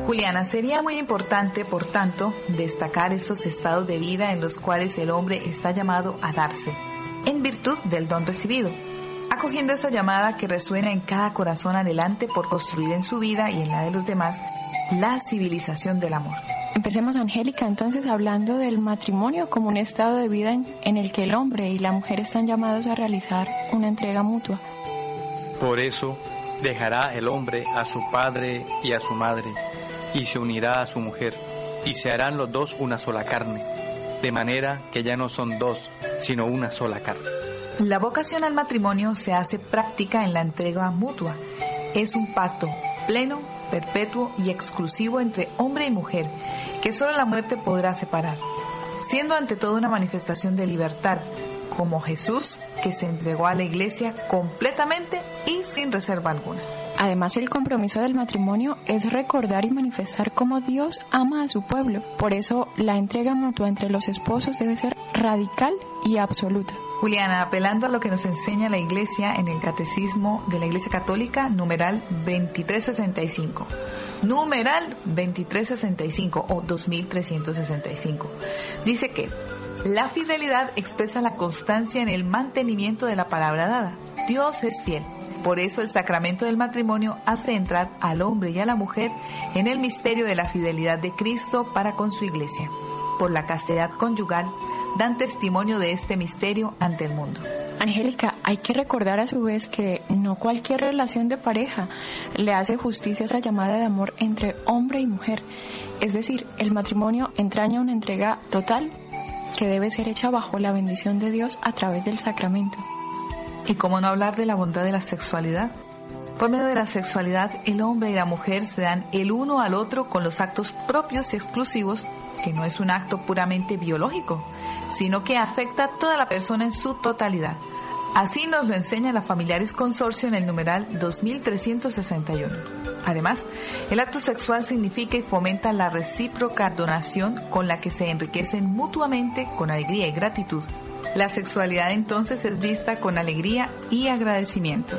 Juliana, sería muy importante, por tanto, destacar esos estados de vida en los cuales el hombre está llamado a darse, en virtud del don recibido, acogiendo esa llamada que resuena en cada corazón adelante por construir en su vida y en la de los demás la civilización del amor. Empecemos, Angélica, entonces hablando del matrimonio como un estado de vida en el que el hombre y la mujer están llamados a realizar una entrega mutua. Por eso dejará el hombre a su padre y a su madre, y se unirá a su mujer, y se harán los dos una sola carne, de manera que ya no son dos, sino una sola carne. La vocación al matrimonio se hace práctica en la entrega mutua. Es un pacto pleno, perpetuo y exclusivo entre hombre y mujer, que solo la muerte podrá separar, siendo ante todo una manifestación de libertad, como Jesús, que se entregó a la Iglesia completamente y sin reserva alguna. Además, el compromiso del matrimonio es recordar y manifestar cómo Dios ama a su pueblo. Por eso, la entrega mutua entre los esposos debe ser radical y absoluta. Juliana, apelando a lo que nos enseña la Iglesia en el Catecismo de la Iglesia Católica, numeral 2365. Numeral 2365 o 2365. Dice que la fidelidad expresa la constancia en el mantenimiento de la palabra dada. Dios es fiel. Por eso el sacramento del matrimonio hace entrar al hombre y a la mujer en el misterio de la fidelidad de Cristo para con su Iglesia. Por la castidad conyugal dan testimonio de este misterio ante el mundo. Angélica, hay que recordar a su vez que no cualquier relación de pareja le hace justicia a esa llamada de amor entre hombre y mujer. Es decir, el matrimonio entraña una entrega total que debe ser hecha bajo la bendición de Dios a través del sacramento. ¿Y cómo no hablar de la bondad de la sexualidad? Por medio de la sexualidad, el hombre y la mujer se dan el uno al otro con los actos propios y exclusivos, que no es un acto puramente biológico, sino que afecta a toda la persona en su totalidad. Así nos lo enseña la Familiaris Consortio en el numeral 2361. Además, el acto sexual significa y fomenta la recíproca donación con la que se enriquecen mutuamente con alegría y gratitud. La sexualidad entonces es vista con alegría y agradecimiento.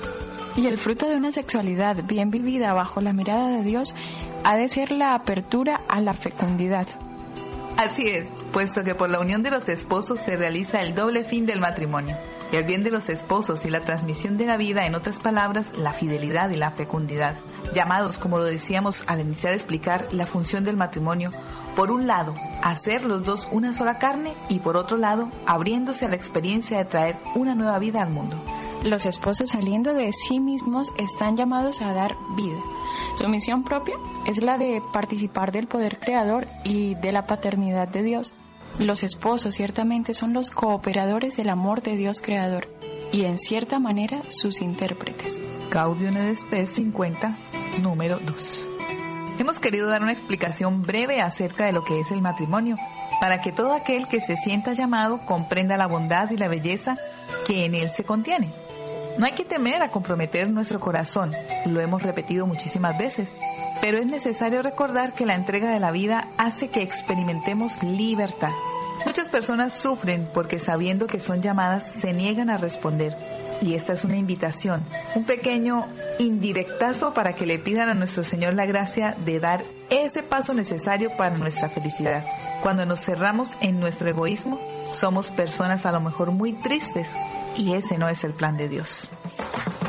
Y el fruto de una sexualidad bien vivida bajo la mirada de Dios ha de ser la apertura a la fecundidad. Así es, puesto que por la unión de los esposos se realiza el doble fin del matrimonio, el bien de los esposos y la transmisión de la vida, en otras palabras, la fidelidad y la fecundidad, llamados, como lo decíamos al iniciar a explicar la función del matrimonio, por un lado, hacer los dos una sola carne y por otro lado, abriéndose a la experiencia de traer una nueva vida al mundo. Los esposos, saliendo de sí mismos, están llamados a dar vida. Su misión propia es la de participar del poder creador y de la paternidad de Dios. Los esposos ciertamente son los cooperadores del amor de Dios creador y en cierta manera sus intérpretes. Gaudium et Spes 50, número 2. Hemos querido dar una explicación breve acerca de lo que es el matrimonio, para que todo aquel que se sienta llamado comprenda la bondad y la belleza que en él se contiene. No hay que temer a comprometer nuestro corazón, lo hemos repetido muchísimas veces, pero es necesario recordar que la entrega de la vida hace que experimentemos libertad. Muchas personas sufren porque sabiendo que son llamadas se niegan a responder. Y esta es una invitación, un pequeño indirectazo para que le pidan a nuestro Señor la gracia de dar ese paso necesario para nuestra felicidad. Cuando nos cerramos en nuestro egoísmo, somos personas a lo mejor muy tristes y ese no es el plan de Dios.